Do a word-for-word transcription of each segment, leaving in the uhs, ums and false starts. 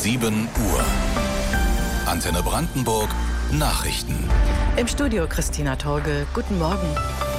sieben Uhr. Antenne Brandenburg Nachrichten. Im Studio Christina Torge. Guten Morgen.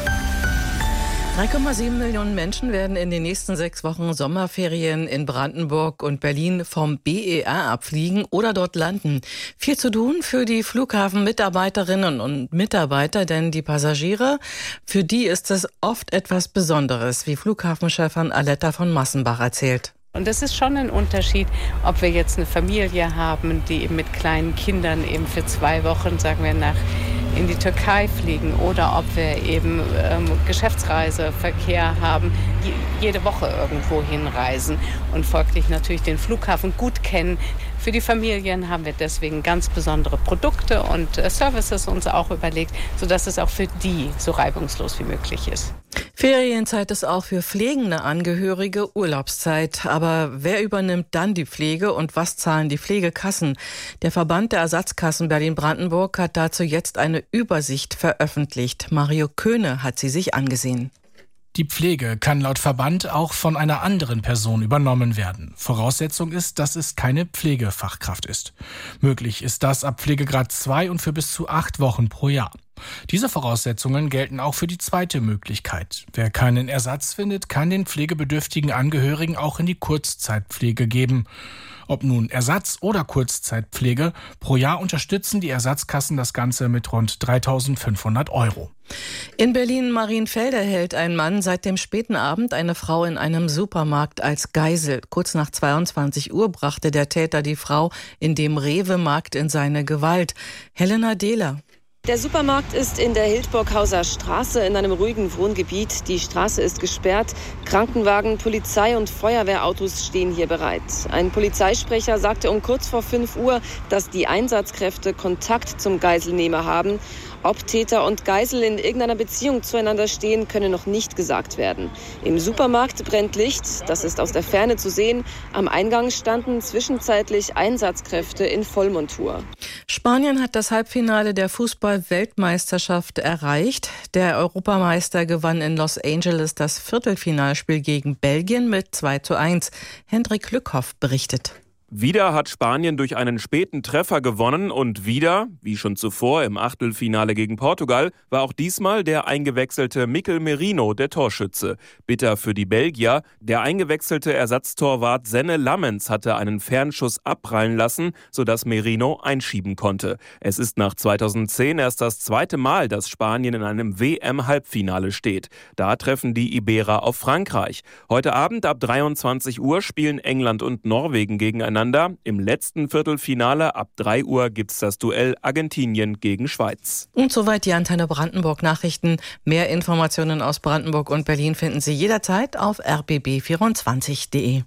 drei Komma sieben Millionen Menschen werden in den nächsten sechs Wochen Sommerferien in Brandenburg und Berlin vom B E R abfliegen oder dort landen. Viel zu tun für die Flughafenmitarbeiterinnen und Mitarbeiter, denn die Passagiere, für die ist es oft etwas Besonderes, wie Flughafenchefin Aletta von Massenbach erzählt. Und das ist schon ein Unterschied, ob wir jetzt eine Familie haben, die eben mit kleinen Kindern eben für zwei Wochen, sagen wir, nach in die Türkei fliegen oder ob wir eben ähm, Geschäftsreiseverkehr haben, die jede Woche irgendwo hinreisen und folglich natürlich den Flughafen gut kennen. Für die Familien haben wir deswegen ganz besondere Produkte und äh, Services uns auch überlegt, sodass es auch für die so reibungslos wie möglich ist. Ferienzeit ist auch für pflegende Angehörige Urlaubszeit. Aber wer übernimmt dann die Pflege und was zahlen die Pflegekassen? Der Verband der Ersatzkassen Berlin-Brandenburg hat dazu jetzt eine Übersicht veröffentlicht. Mario Köhne hat sie sich angesehen. Die Pflege kann laut Verband auch von einer anderen Person übernommen werden. Voraussetzung ist, dass es keine Pflegefachkraft ist. Möglich ist das ab Pflegegrad zwei und für bis zu acht Wochen pro Jahr. Diese Voraussetzungen gelten auch für die zweite Möglichkeit. Wer keinen Ersatz findet, kann den pflegebedürftigen Angehörigen auch in die Kurzzeitpflege geben. Ob nun Ersatz- oder Kurzzeitpflege, pro Jahr unterstützen die Ersatzkassen das Ganze mit rund dreitausendfünfhundert Euro. In Berlin-Marienfelde hält ein Mann seit dem späten Abend eine Frau in einem Supermarkt als Geisel. Kurz nach zweiundzwanzig Uhr brachte der Täter die Frau in dem Rewe-Markt in seine Gewalt. Helena Dehler. Der Supermarkt ist in der Hildburghauser Straße in einem ruhigen Wohngebiet. Die Straße ist gesperrt. Krankenwagen, Polizei und Feuerwehrautos stehen hier bereit. Ein Polizeisprecher sagte um kurz vor fünf Uhr, dass die Einsatzkräfte Kontakt zum Geiselnehmer haben. Ob Täter und Geisel in irgendeiner Beziehung zueinander stehen, könne noch nicht gesagt werden. Im Supermarkt brennt Licht, das ist aus der Ferne zu sehen. Am Eingang standen zwischenzeitlich Einsatzkräfte in Vollmontur. Spanien hat das Halbfinale der Fußball-Weltmeisterschaft erreicht. Der Europameister gewann in Los Angeles das Viertelfinalspiel gegen Belgien mit zwei zu eins. Hendrik Lückhoff berichtet. Wieder hat Spanien durch einen späten Treffer gewonnen und wieder, wie schon zuvor im Achtelfinale gegen Portugal, war auch diesmal der eingewechselte Mikel Merino der Torschütze. Bitter für die Belgier, der eingewechselte Ersatztorwart Senne Lammens hatte einen Fernschuss abprallen lassen, sodass Merino einschieben konnte. Es ist nach zweitausendzehn erst das zweite Mal, dass Spanien in einem W M-Halbfinale steht. Da treffen die Iberer auf Frankreich. Heute Abend ab dreiundzwanzig Uhr spielen England und Norwegen gegeneinander. Im letzten Viertelfinale ab drei Uhr gibt's das Duell Argentinien gegen Schweiz. Und soweit die Antenne Brandenburg Nachrichten. Mehr Informationen aus Brandenburg und Berlin finden Sie jederzeit auf r b b vierundzwanzig punkt d e.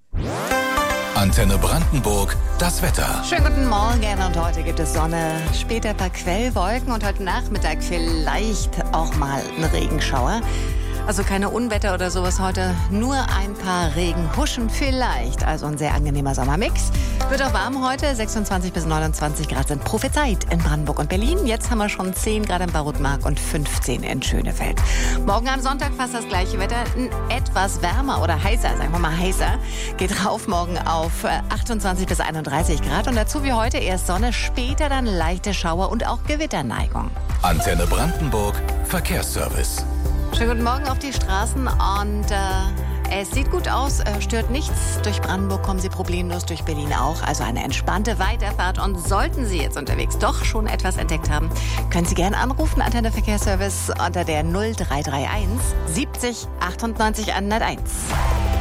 Antenne Brandenburg, das Wetter. Schönen guten Morgen und heute gibt es Sonne, später ein paar Quellwolken und heute Nachmittag vielleicht auch mal ein Regenschauer. Also keine Unwetter oder sowas heute, nur ein paar Regenhuschen vielleicht. Also ein sehr angenehmer Sommermix. Wird auch warm heute, sechsundzwanzig bis neunundzwanzig Grad sind prophezeit in Brandenburg und Berlin. Jetzt haben wir schon zehn Grad in Barutmark und fünfzehn in Schönefeld. Morgen am Sonntag fast das gleiche Wetter, etwas wärmer oder heißer, sagen wir mal heißer. Geht rauf morgen auf achtundzwanzig bis einunddreißig Grad und dazu wie heute erst Sonne, später dann leichte Schauer und auch Gewitterneigung. Antenne Brandenburg Verkehrsservice. Schönen guten Morgen auf die Straßen und äh, es sieht gut aus, äh, stört nichts. Durch Brandenburg kommen Sie problemlos, durch Berlin auch. Also eine entspannte Weiterfahrt und sollten Sie jetzt unterwegs doch schon etwas entdeckt haben, können Sie gerne anrufen, Antenne Verkehrsservice unter der null drei drei eins siebzig achtundneunzig hunderteins.